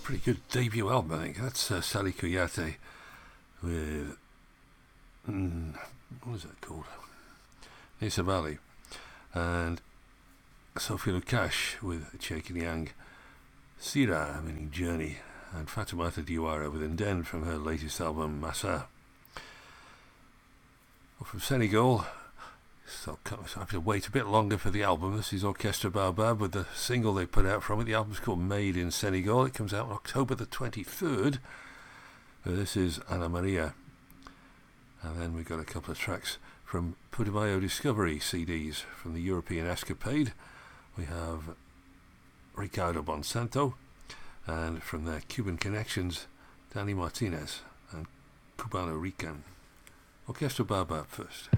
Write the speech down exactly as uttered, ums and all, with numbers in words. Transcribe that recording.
pretty good debut album, I think. That's uh, Sally Kouyaté with, mm, what is that called? Nessa Valley. And Sophie Lukash with Cheikh Yang. Sira, meaning Journey. And Fatoumata Diawara with Nden from her latest album, Massa. Well, from Senegal, so I have to wait a bit longer for the album. This is Orchestre Baobab with the single they put out from it. The album's called Made in Senegal. It comes out on October the twenty-third. Uh, this is Anna Maria. And then we've got a couple of tracks from Putumayo Discovery C Ds from the European Escapade. We have Ricardo Bonsanto, and from their Cuban Connections, Danny Martinez and Cubano Rican. Orchestra Baobab first.